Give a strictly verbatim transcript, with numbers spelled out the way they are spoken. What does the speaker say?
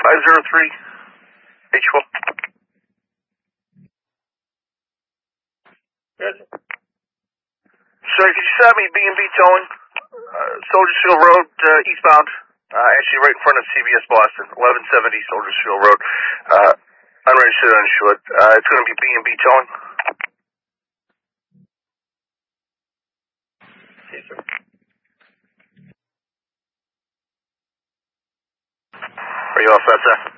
five zero three, H one. Yes. Sir, could you stop me B and B towing? Uh, Soldiers Field Road, uh, eastbound. Uh, actually right in front of C B S Boston, eleven seventy Soldiers Field Road. Uh, unregistered, uninsured. Uh, it's going to be B and B towing. Yes, sir. Are you all set, sir?